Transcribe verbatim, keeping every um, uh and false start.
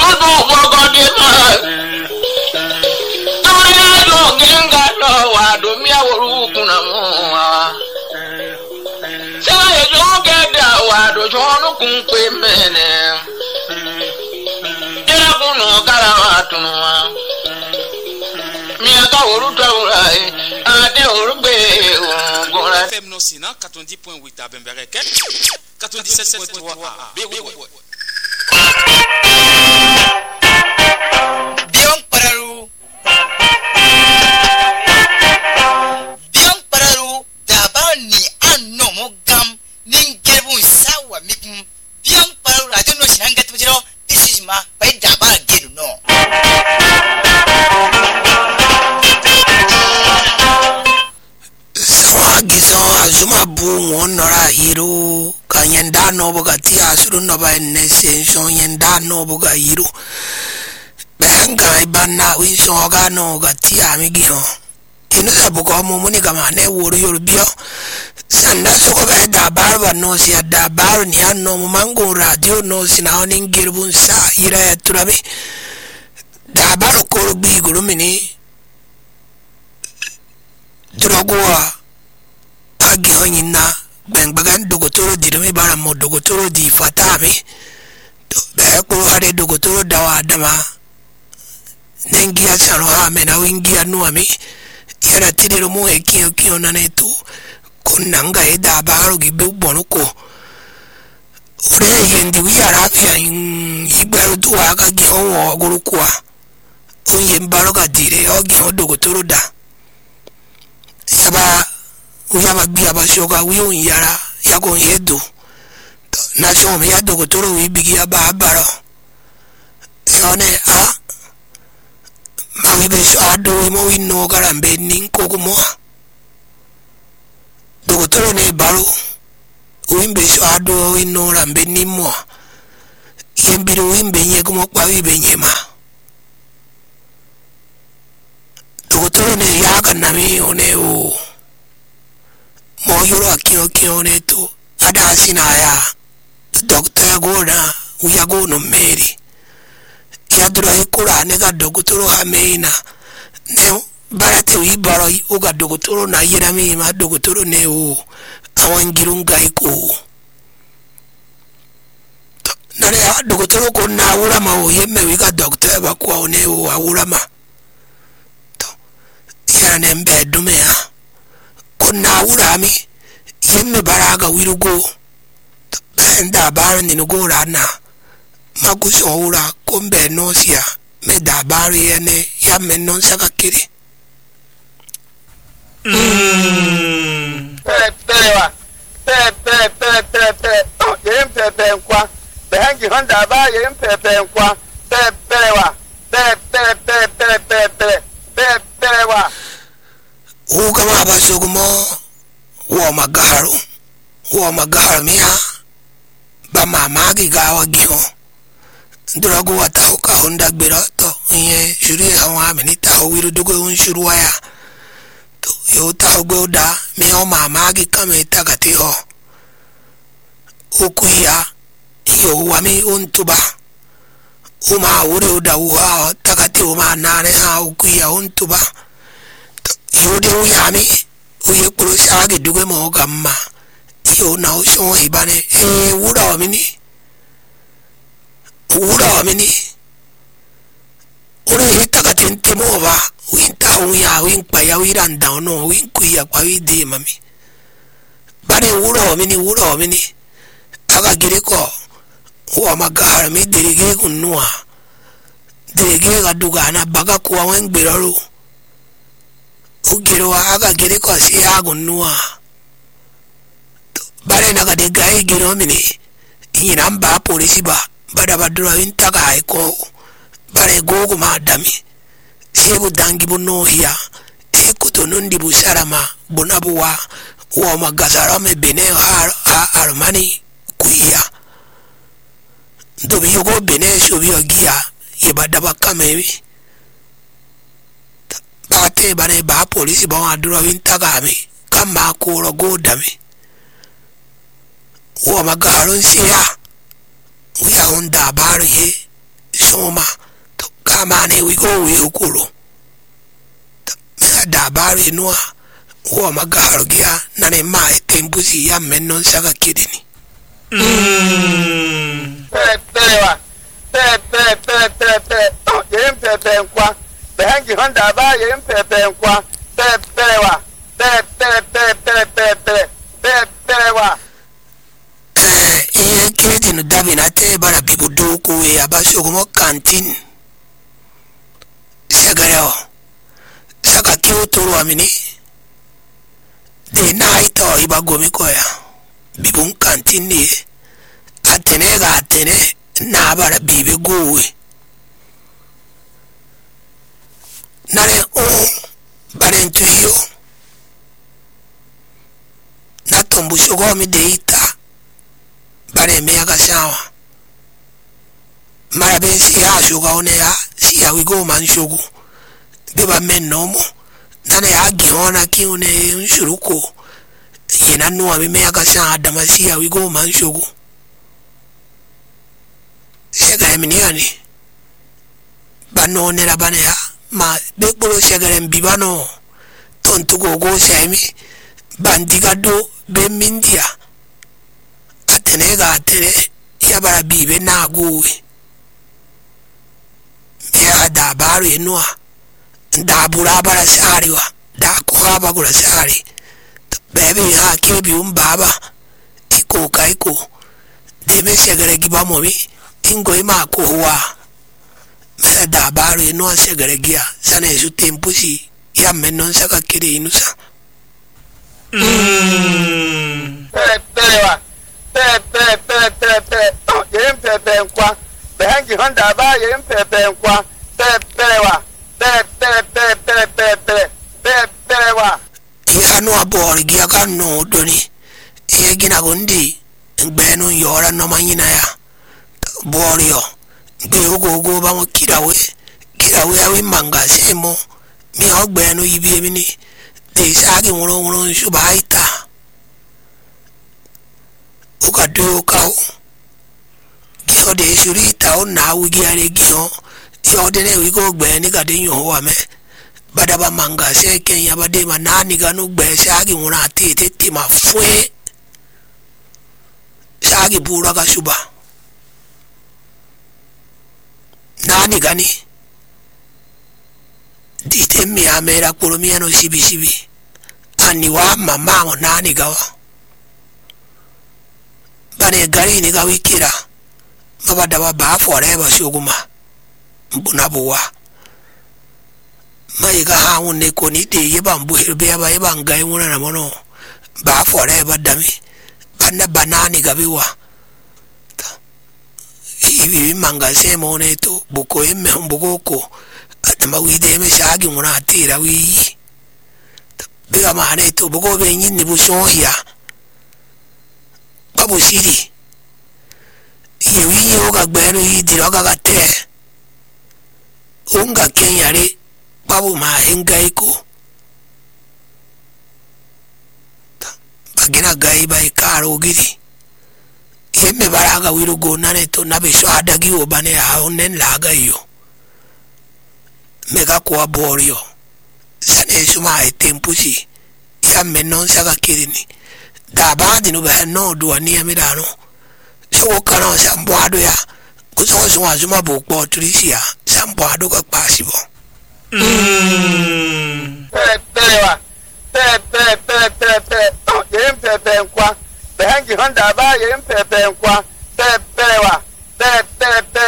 Tudo bogodima. Aya do genga no wa do mi aworu kuna mo. Say do geda wa do jonu kun pe mene. Era kuno kala wa tunwa. Mi aka oru tawra e ade oru gbe ogora. F M no sina quatre-vingt-dix point huit à Bembereke, quatre-vingt-dix-sept point trois à Bewe. Biong Pararu Biong Pararu Dabani Anno Mogam Ningebu Sawa Mikum Biong Pararu I don't know Shangat Mujiro this is my by Daba Gedu no Sawagiso Azuma Bu Honora Hiro Kanyenda no Bogati Asuru Nova Nessenson Yenda no Boga Hiro Benga Ibana Winsoga no Gati Amigio Inu Sabuko Mumuni Gamane Wuru Yorubio Sanda Sokobe da Barba no Sia da Bar Niano Mango Radio no Sinaoning Girbun Sa Ira Turabi Da Baroko Bigurumini Drogua Agihonina Bangbagan Dogotoro Dirumi Baramo Dogotoro di Fatami Beko Hade Dogotoro Dawa Dama Nengia Saroha Mena Wingia Nuami Yara Tidirumu Ekio Kio Nanetu Kunanga Eda Baro Gibu Bonuko Ure Yendi Wiarafia in Iberu Tuaga Gio Gurukua Uyen Baroga Dire Ogi Dogotoro Da Yaba Uyaba Biaba Shoga Wiu Yara Yago Yedu Nashom Yadogotoro Wibigia Baro Yone A Mavibesh Ado Mo no Garambe Ninkogumo Dogotoro Ne Baro Wimbesh Ado no Rambe Nimo Yembiru Wimbe Yegumo Pavibe Yema Dogotoro Ne Yaga Nami One O Moyuro Akio Kione to Adasinaya Doctor Gona Uyago no Mary Yadro Hikura Nega Dogotoro Hameina Neo Barate Ibaro Uga Dogotoro na Yerami Ma Dogotoro Neo Awangirunga Iko Nare Dogotoro Kona Urama O Yeme Wiga Doctor Bakwa Neo Awurama Yanembe Dumea Kona Urami Yeme Baraga Wirugo Benda Baran in Ugo Rana Magus Ora Kombe Nosia Meda Bari Ene Yamen non Sakakiri Pepewa Pepe Pepe Pepe Oh Yem Pepe Kwa Behangi Honda Ba Yem Pepe Kwa Pepewa Pepe Pepe Pepe Pepewa Ukama Basugumo Wa Magaru Wa Magaru Mia Bama Magi Gawa Gio Drago Watauka Honda Birato Ye Shuri Hawa Minita Wiru Dugo Unshuruaya To Yota Goda Meoma Magi Kame Tagatiho Ukuya Yo Wami Untuba Uma Uru da Uha Takati Uma Nane Ha Ukuya Untuba Yodi Uyami Uye Kurusagi Dugo Mogama Yo now show Ibane E Wuda Mini Wuda Mini Ure Hitaka Timova Winta Uya Wink by Yawiran down no Wink Kuya Kwawi Mami Bane Wuda Mini Wuda Mini Aga Giriko Wamagar me Dirige Kunua Dirige Dugana Baga Kuang Biraru Ugiro Aga Giriko Siagunua Bare naga de guy giromini inamba polisi ba bada badura intaga iko bare gogo madami segu dangi buno hiya e kutonundi busarama bonabuwa wa magasara me bene har armani kuya dobi yogo bene shobio gia ye badaba kamewi bate bare ba polisi ba adura intaga mi kama ko rogo dami Wa Magaron Sia, we are on the bar here, uma to kama ne we go we okoro me da bari no wo magaro gia na ne mai tembusi ya mennon saka kidini mm pepe wa pepe pepe pepe yem pepe kwa behangi honda ba yem pepe kwa pepe wa pepe pepe pepe pepe wa eh kidi no dabi na te bara bibu doko we abasho ko canteen segareo saka kiuturu amini de night o ibagomi koya bibun canteen ni atene ga atene na bara bibe gowe nare o barentu yo na tombu shogo mi deita bare me aga sawa mara ben si ha shoga one ya si ya we go man shogo beba men nomo nane ya giona ki one nshuruko yena no ami me aga sa adama si ya we go man shogo shega mi ni ani bano ne la bane ya ma be bolo shega mbi bano tontu go go semi bandiga do be mindia atene ga atene ya bara bibe na gowe ya da baru enua da bura bara sariwa da ko ba gura sari bebe ha kebi um baba iko kaiko de me segere giba momi ingo ima ko wa me da baru enua segere gia sana esu tempusi ya menon saka kire inusa mm pepe wa pepe pepe pepe yem pepe kwa behangi honda ba yem pepe kwa pepe wa pepe pepe pepe pepe wa ya no abor gia kan no doni e gina gondi gbenu yora no manyina ya borio gbe ogo ogo ba mo kirawe kirawe awi manga semo mi ogbenu yibi emi ni de sagi woro woro shubaita uka do ka gio de shurita o na ugi are gio yo de ne wi go gbe ni ka de yo wa me badaba manga se kenya bade ma nani ga no gbe sagi woro ati tete ma fue sagi bura ga shuba nani gani dite mi amera kuro mi ano shibi shibi ani wa mama mo nani gawa bane gari ni gawi kira mabada wa ba forever shuguma mbuna buwa mai ga ha wonne ko ni de yeba mbu herbe ya ba yeba ngai wona na mono ba forever dami bana banani gabiwa ibi manga se mo ne to buko emme mbugoko atama wide me shagi muna atira wi biga mane to bugo be nyinni bu shoya babu siri yewi yo ga gbenu yi diro ga ga te unga kenyare babu ma henga iko bagina gai bai karo gidi yemme baraga wiru go nane to nabe so adagi obane ha onen laga yo mega kwa borio sane suma e tempusi ya menon saka kirini da bandi no be no do ani amidano so kana sambo ado ya kuso so azuma bo po trisia sambo ado ka pasibo mm pepe wa pepe pepe pepe yem pepe kwa behangi honda ba yem pepe kwa pepe wa pepe